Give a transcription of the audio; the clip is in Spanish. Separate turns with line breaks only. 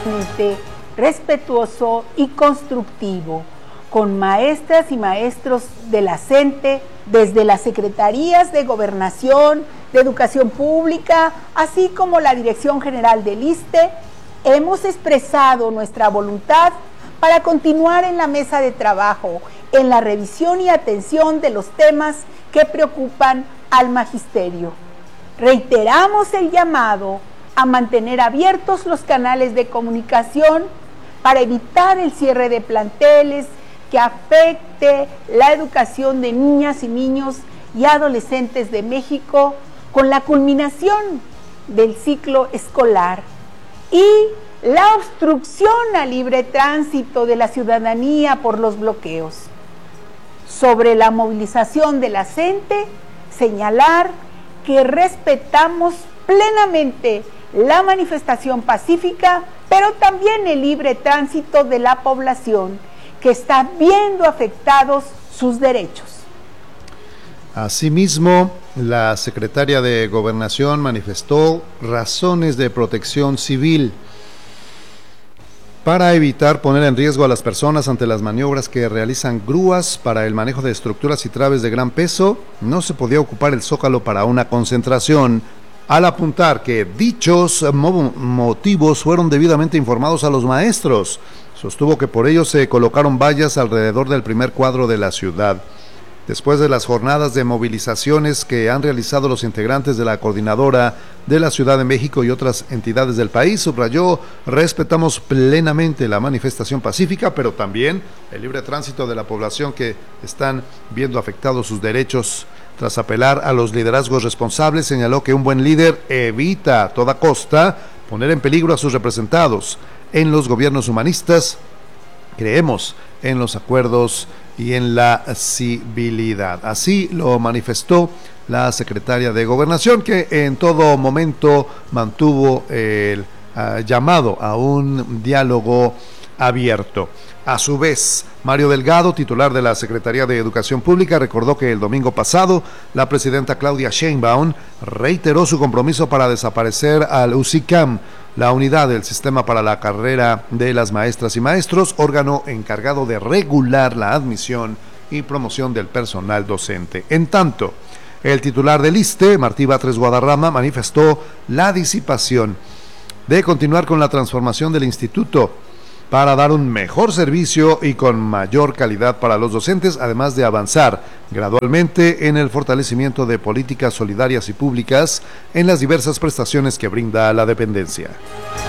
eficazmente, respetuoso y constructivo, con maestras y maestros de la CENTE, desde las Secretarías de Gobernación, de Educación Pública, así como la Dirección General del ISSSTE, hemos expresado nuestra voluntad para continuar en la mesa de trabajo, en la revisión y atención de los temas que preocupan al magisterio. Reiteramos el llamado a mantener abiertos los canales de comunicación para evitar el cierre de planteles que afecte la educación de niñas y niños y adolescentes de México con la culminación del ciclo escolar y la obstrucción al libre tránsito de la ciudadanía por los bloqueos. Sobre la movilización de la CENTE, señalar que respetamos plenamente la manifestación pacífica, pero también el libre tránsito de la población que está viendo afectados sus derechos.
Asimismo, la secretaria de Gobernación manifestó razones de protección civil para evitar poner en riesgo a las personas ante las maniobras que realizan grúas para el manejo de estructuras y traves de gran peso. No se podía ocupar el Zócalo para una concentración, al apuntar que dichos motivos fueron debidamente informados a los maestros. Sostuvo que por ello se colocaron vallas alrededor del primer cuadro de la ciudad. Después de las jornadas de movilizaciones que han realizado los integrantes de la Coordinadora de la Ciudad de México y otras entidades del país, subrayó: respetamos plenamente la manifestación pacífica, pero también el libre tránsito de la población que están viendo afectados sus derechos. Tras apelar a los liderazgos responsables, señaló que un buen líder evita a toda costa poner en peligro a sus representados. En los gobiernos humanistas creemos en los acuerdos y en la civilidad. Así lo manifestó la secretaria de Gobernación, que en todo momento mantuvo el llamado a un diálogo abierto. A su vez, Mario Delgado, titular de la Secretaría de Educación Pública, recordó que el domingo pasado la presidenta Claudia Sheinbaum reiteró su compromiso para desaparecer al UCICAM, la unidad del sistema para la carrera de las maestras y maestros, órgano encargado de regular la admisión y promoción del personal docente. En tanto, el titular del ISSSTE, Martí Batres Guadarrama, manifestó la disipación de continuar con la transformación del instituto para dar un mejor servicio y con mayor calidad para los docentes, además de avanzar gradualmente en el fortalecimiento de políticas solidarias y públicas en las diversas prestaciones que brinda la dependencia.